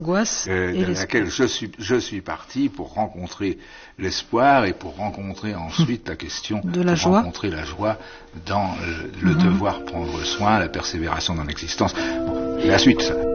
dans laquelle je suis parti pour rencontrer l'espoir et pour rencontrer ensuite la question de la joie. Rencontrer la joie dans le devoir prendre soin, la persévération dans l'existence. Bon, la suite, ça.